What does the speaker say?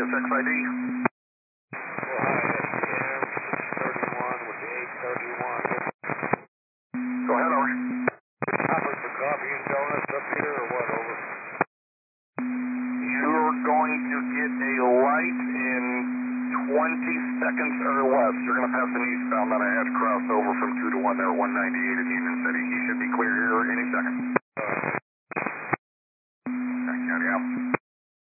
XID. Go ahead, over. Offering for coffee and donuts up here or what, over? You're going to get a light in 20 seconds or less. You're going to pass an eastbound on a head crossover from 2 to 1 there at 198 in Union City. He should be clear here any second.